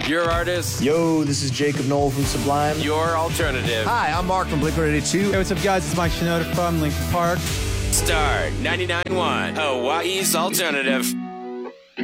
Your artist. Yo, this is Jacob Knoll from Sublime. Your alternative. Hi, I'm Mark from Blink-182. Hey, what's up, guys? It's Mike Shinoda from Linkin Park. Star 99.1, Hawaii's alternative.